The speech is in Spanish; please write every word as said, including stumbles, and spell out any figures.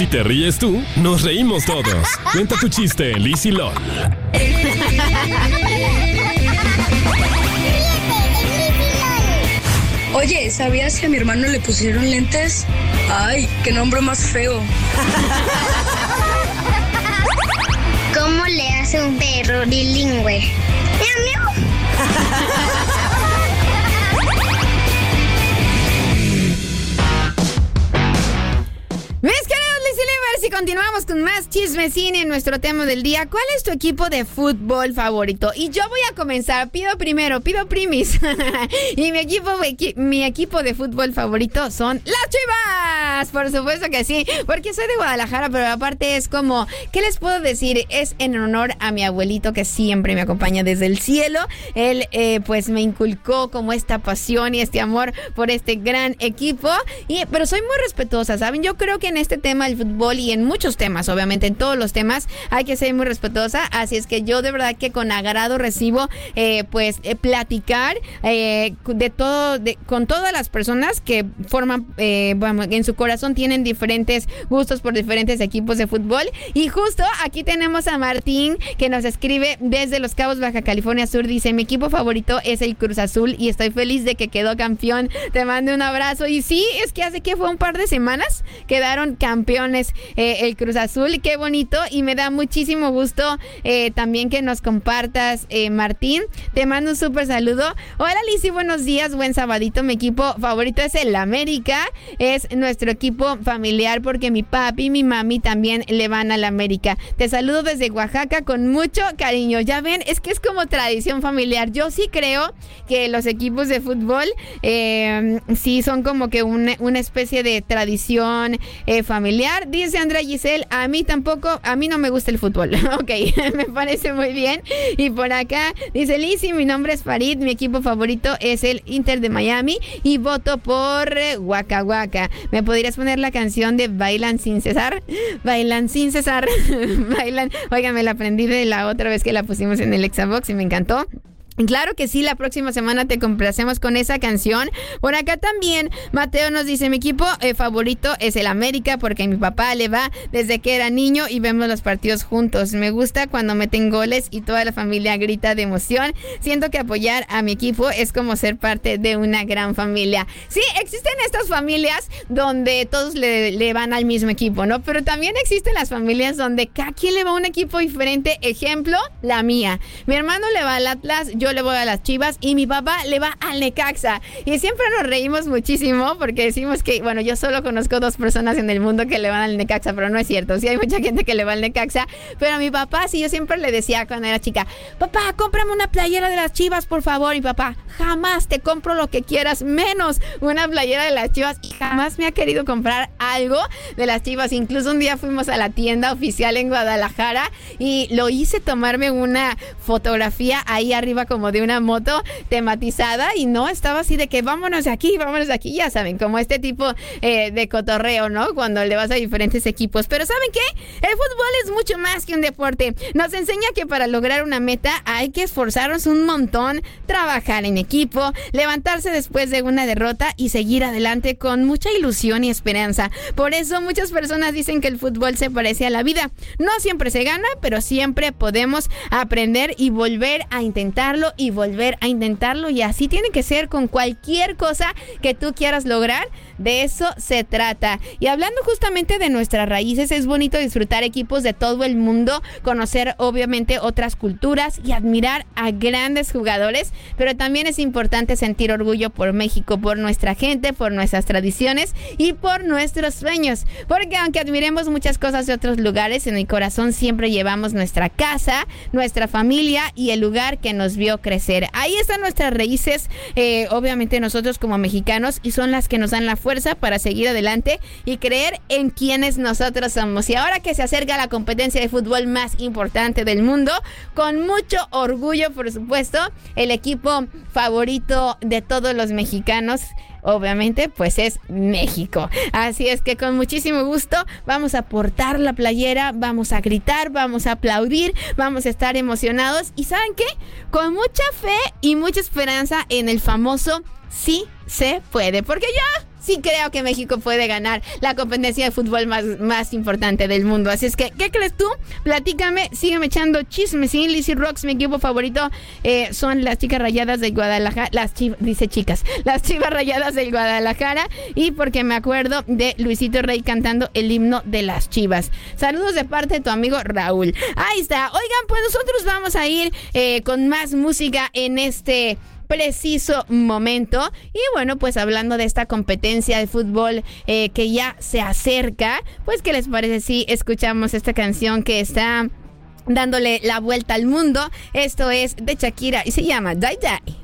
Si te ríes tú, nos reímos todos. Cuenta tu chiste en Liz y Lol. Oye, ¿sabías que a mi hermano le pusieron lentes? ¡Ay, qué nombre más feo! ¿Cómo le hace un perro bilingüe? ¡Miau, miau! Mis queridos Lisilivers, y continuamos con más chismecine en nuestro tema del día. ¿Cuál es tu equipo de fútbol favorito? Y yo voy a comenzar, pido primero, pido primis. Y mi equipo, mi equipo de fútbol favorito son las Chivas. Por supuesto que sí, porque soy de Guadalajara, pero aparte es como, ¿qué les puedo decir? Es en honor a mi abuelito que siempre me acompaña desde el cielo. Él eh, pues me inculcó como esta pasión y este amor por este gran equipo. Y, pero soy muy respetuosa, ¿saben? Yo creo que en este tema del fútbol y en muchos temas, obviamente en todos los temas, hay que ser muy respetuosa, así es que yo de verdad que con agrado recibo eh, pues eh, platicar eh, de todo, de, con todas las personas que forman, eh, bueno, en su corazón tienen diferentes gustos por diferentes equipos de fútbol. Y justo aquí tenemos a Martín, que nos escribe desde Los Cabos, Baja California Sur. Dice: mi equipo favorito es el Cruz Azul y estoy feliz de que quedó campeón. Te mando un abrazo. Y sí, es que hace que fue un par de semanas quedaron campeones eh, el Cruz Azul. Qué bonito, y me da muchísimo gusto eh, también que nos compartas, eh, Martín. Te mando un súper saludo. Hola Lizzy, buenos días, buen sabadito. Mi equipo favorito es el América, es nuestro equipo familiar porque mi papi y mi mami también le van al América. Te saludo desde Oaxaca con mucho cariño. Ya ven, es que es como tradición familiar. Yo sí creo que los equipos de fútbol eh, sí son como que una, una especie de tradición Eh, familiar. Dice Andrea Giselle: a mí tampoco, a mí no me gusta el fútbol. Ok, me parece muy bien. Y por acá dice Lizzy: mi nombre es Farid, mi equipo favorito es el Inter de Miami y voto por eh, Waka Waka. ¿Me podrías poner la canción de Bailan sin cesar? Bailan sin cesar. Bailan. Oigan, me la aprendí de la otra vez que la pusimos en el Exabox y me encantó. Claro que sí, la próxima semana te complacemos con esa canción. Por acá también Mateo nos dice: mi equipo eh, favorito es el América porque mi papá le va desde que era niño y vemos los partidos juntos. Me gusta cuando meten goles y toda la familia grita de emoción. Siento que apoyar a mi equipo es como ser parte de una gran familia. Sí, existen estas familias donde todos le, le van al mismo equipo, ¿no? Pero también existen las familias donde cada quien le va a un equipo diferente. Ejemplo, la mía. Mi hermano le va al Atlas, yo le voy a las Chivas y mi papá le va al Necaxa. Y siempre nos reímos muchísimo porque decimos que, bueno, yo solo conozco dos personas en el mundo que le van al Necaxa, pero no es cierto. Sí hay mucha gente que le va al Necaxa, pero a mi papá sí, yo siempre le decía cuando era chica: papá, cómprame una playera de las Chivas, por favor. Y papá: jamás te compro lo que quieras, menos una playera de las Chivas. Y jamás me ha querido comprar algo de las Chivas. Incluso un día fuimos a la tienda oficial en Guadalajara y lo hice tomarme una fotografía ahí arriba como de una moto tematizada, y no, estaba así de que vámonos de aquí, vámonos de aquí, ya saben, como este tipo eh, de cotorreo, ¿no? Cuando le vas a diferentes equipos. Pero ¿saben qué? El fútbol es mucho más que un deporte. Nos enseña que para lograr una meta hay que esforzarnos un montón, trabajar en equipo, levantarse después de una derrota y seguir adelante con mucha ilusión y esperanza. Por eso muchas personas dicen que el fútbol se parece a la vida. No siempre se gana, pero siempre podemos aprender y volver a intentarlo y volver a intentarlo, y así tiene que ser con cualquier cosa que tú quieras lograr. De eso se trata. Y hablando justamente de nuestras raíces, es bonito disfrutar equipos de todo el mundo, conocer obviamente otras culturas y admirar a grandes jugadores, pero también es importante sentir orgullo por México, por nuestra gente, por nuestras tradiciones y por nuestros sueños, porque aunque admiremos muchas cosas de otros lugares, en el corazón siempre llevamos nuestra casa, nuestra familia y el lugar que nos vio crecer. Ahí están nuestras raíces, eh, obviamente nosotros como mexicanos, y son las que nos dan la fuerza para seguir adelante y creer en quienes nosotros somos. Y ahora que se acerca la competencia de fútbol más importante del mundo, con mucho orgullo, por supuesto, el equipo favorito de todos los mexicanos, obviamente, pues es México. Así es que con muchísimo gusto vamos a portar la playera, vamos a gritar, vamos a aplaudir, vamos a estar emocionados y ¿saben qué? Con mucha fe y mucha esperanza en el famoso sí se puede, porque ya sí creo que México puede ganar la competencia de fútbol más, más importante del mundo. Así es que, ¿qué crees tú? Platícame, sígueme echando chismecín. Lizzy Rocks, mi equipo favorito eh, son las Chicas Rayadas del Guadalajara. Las chivas, dice chicas, las Chivas Rayadas del Guadalajara. Y porque me acuerdo de Luisito Rey cantando el himno de las Chivas. Saludos de parte de tu amigo Raúl. Ahí está. Oigan, pues nosotros vamos a ir eh, con más música en este preciso momento. Y bueno, pues hablando de esta competencia de fútbol eh, que ya se acerca, pues ¿qué les parece si escuchamos esta canción que está dándole la vuelta al mundo? Esto es de Shakira y se llama Die Die.